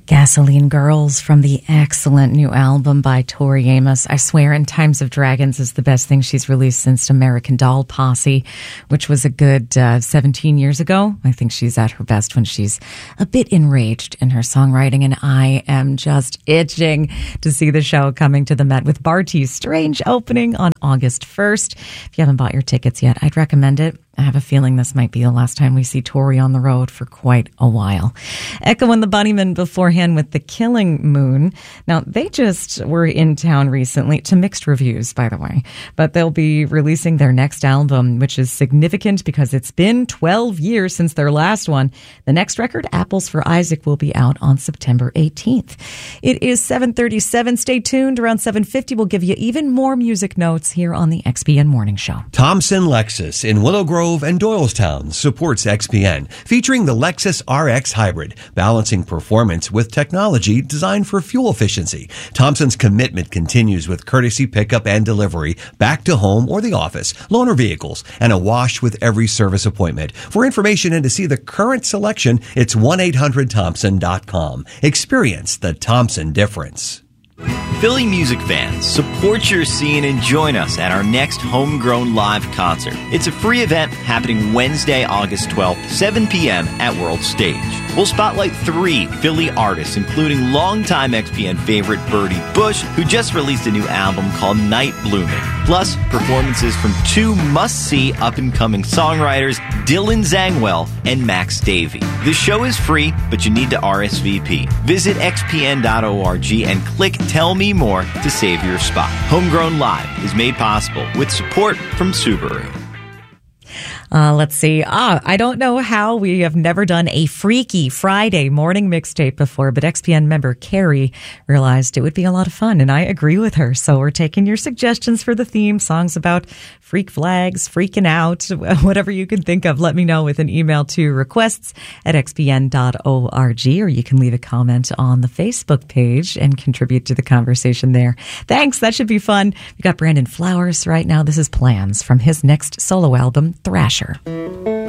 Gasoline Girls from the excellent new album by Tori Amos. I swear, In Times of Dragons is the best thing she's released since American Doll Posse, which was a good 17 years ago. I think she's at her best when she's a bit enraged in her songwriting, and I am just itching to see the show coming to the Met with Barty's Strange opening on August 1st. If you haven't bought your tickets yet, I'd recommend it. I have a feeling this might be the last time we see Tori on the road for quite a while. Echo and the Bunnymen beforehand with The Killing Moon. Now, they just were in town recently, to mixed reviews, by the way. But they'll be releasing their next album, which is significant because it's been 12 years since their last one. The next record, Apples for Isaac, will be out on September 18th. It is 7:37. Stay tuned. Around 7:50, we'll give you even more music notes here on the XPN Morning Show. Thompson Lexus in Willow Grove and Doylestown supports XPN, featuring the Lexus RX Hybrid, balancing performance with technology designed for fuel efficiency. Thompson's commitment continues with courtesy pickup and delivery back to home or the office, loaner vehicles, and a wash with every service appointment. For information and to see the current selection, it's 1-800-THOMPSON.com. Experience the Thompson difference. Philly music fans, support your scene and join us at our next Homegrown Live concert. It's a free event happening Wednesday, August 12th, 7 p.m. at World Stage. We'll spotlight 3 Philly artists, including longtime XPN favorite Birdie Bush, who just released a new album called Night Blooming. Plus, performances from 2 must-see up-and-coming songwriters, Dylan Zangwell and Max Davey. The show is free, but you need to RSVP. Visit xpn.org and click Tell Me More to save your spot. Homegrown Live is made possible with support from Subaru. Let's see. I don't know how we have never done a Freaky Friday morning mixtape before, but XPN member Carrie realized it would be a lot of fun, and I agree with her. So we're taking your suggestions for the theme, songs about freak flags, freaking out, whatever you can think of. Let me know with an email to requests@xpn.org, or you can leave a comment on the Facebook page and contribute to the conversation there. Thanks. That should be fun. We got Brandon Flowers right now. This is Plans from his next solo album, Thrasher.